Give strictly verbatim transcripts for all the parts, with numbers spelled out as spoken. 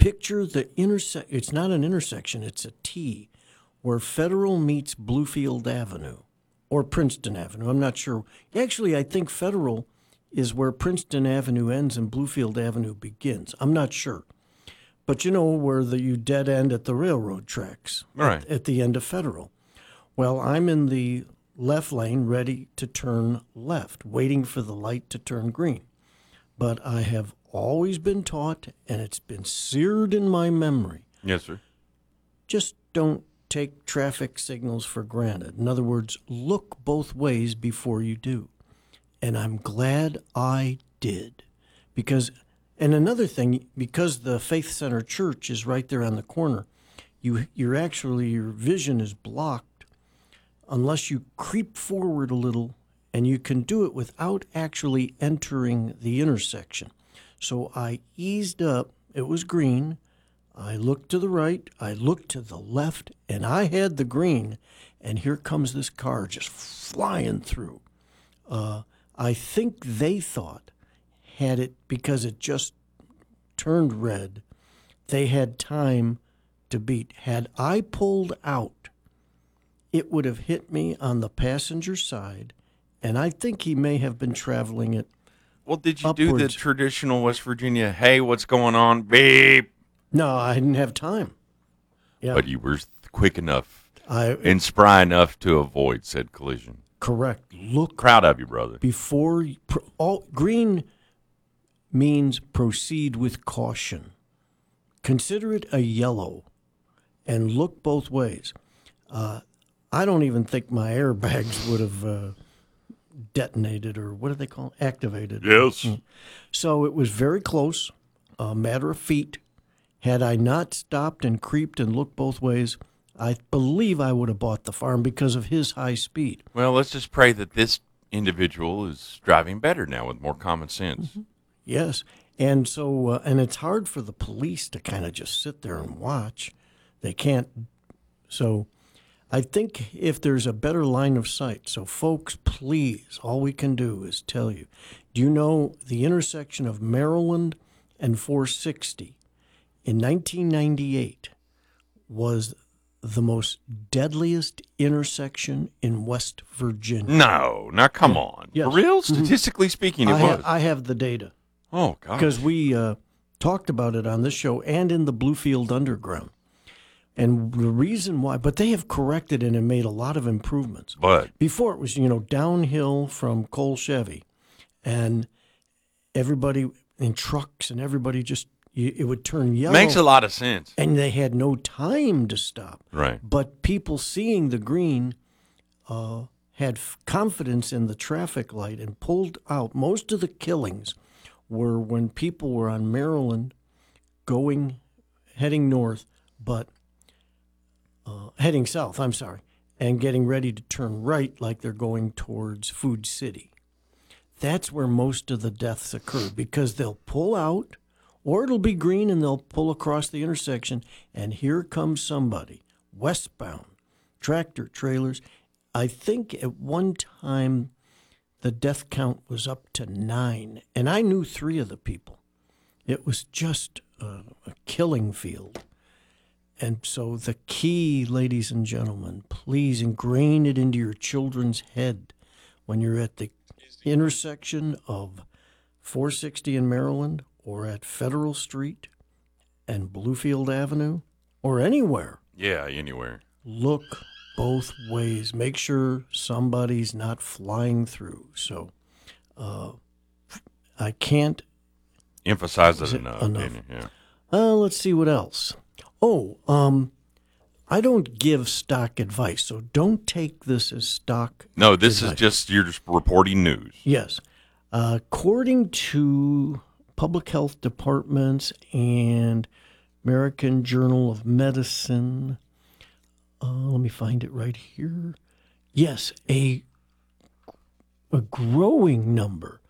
picture the interse- it's not an intersection, it's a T, where Federal meets Bluefield Avenue or Princeton Avenue. I'm not sure. Actually, I think Federal is where Princeton Avenue ends and Bluefield Avenue begins. I'm not sure. But you know where the you dead end at the railroad tracks, right. at, at the end of Federal. Well, I'm in the left lane ready to turn left, waiting for the light to turn green. But I have always been taught, and it's been seared in my memory. Yes, sir. Just don't take traffic signals for granted. In other words, look both ways before you do. And I'm glad I did. Because, and another thing, because the Faith Center Church is right there on the corner, you you're actually, your vision is blocked unless you creep forward a little, and you can do it without actually entering the intersection. So I eased up. It was green. I looked to the right. I looked to the left, and I had the green. And here comes this car just flying through. Uh, I think they thought, had it, because it just turned red, they had time to beat. Had I pulled out, it would have hit me on the passenger side, and I think he may have been traveling it. Well, did you upwards. do the traditional West Virginia, hey, what's going on? Beep. No, I didn't have time. Yeah. But you were quick enough I, and spry enough to avoid said collision. Correct. Look. Proud of you, brother. Before you, all, green means proceed with caution. Consider it a yellow and look both ways. Uh, I don't even think my airbags would have uh, detonated, or what do they call it? Activated. Yes. So it was very close, a matter of feet. Had I not stopped and creeped and looked both ways, I believe I would have bought the farm because of his high speed. Well, let's just pray that this individual is driving better now with more common sense. Mm-hmm. Yes. And so, uh, and it's hard for the police to kind of just sit there and watch. They can't. So I think if there's a better line of sight, so folks, please, all we can do is tell you, do you know the intersection of Maryland and four sixty in nineteen ninety-eight was the most deadliest intersection in West Virginia? No, now come on. Yes. For real? Statistically mm-hmm. speaking, it I was. Ha- I have the data. Oh, God. Because we uh, talked about it on this show and in the Bluefield Underground. And the reason why, but they have corrected it and made a lot of improvements. But before it was, you know, downhill from Cole Chevy, and everybody in trucks and everybody just, it would turn yellow. Makes a lot of sense. And they had no time to stop. Right. But people seeing the green uh, had f- confidence in the traffic light and pulled out. Most of the killings were when people were on Maryland going, heading north, but uh, heading south, I'm sorry, and getting ready to turn right like they're going towards Food City. That's where most of the deaths occur because they'll pull out, or it'll be green and they'll pull across the intersection, and here comes somebody, westbound, tractor trailers. I think at one time the death count was up to nine, and I knew three of the people. It was just a, a killing field. And so the key, ladies and gentlemen, please ingrain it into your children's head when you're at the intersection of four sixty in Maryland or at Federal Street and Bluefield Avenue or anywhere. Yeah, anywhere. Look both ways. Make sure somebody's not flying through. So uh, I can't emphasize it, it enough. enough. Yeah. Uh, let's see what else. Oh, um, I don't give stock advice, so don't take this as stock No, this advice. is just, you're just reporting news. Yes. Uh, according to public health departments and American Journal of Medicine, uh, let me find it right here. Yes, a a growing number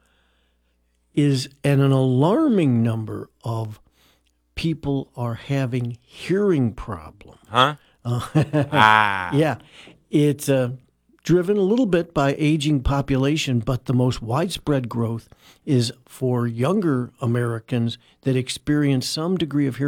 is and an alarming number of people are having hearing problems. Huh? Uh, ah. Yeah, it's uh, driven a little bit by aging population, but the most widespread growth is for younger Americans that experience some degree of hearing